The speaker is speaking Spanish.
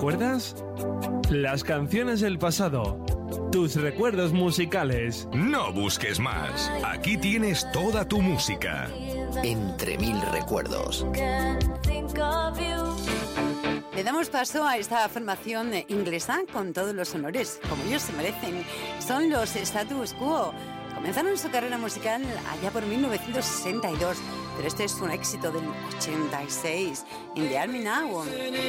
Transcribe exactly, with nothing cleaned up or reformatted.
recuerdas? Las canciones del pasado. Tus recuerdos musicales. No busques más. Aquí tienes toda tu música. Entre mil recuerdos. Le damos paso a esta formación inglesa con todos los honores, como ellos se merecen. Son los Status Quo. Comenzaron su carrera musical allá por mil novecientos sesenta y dos, pero este es un éxito del ochenta y seis, In the Army Now.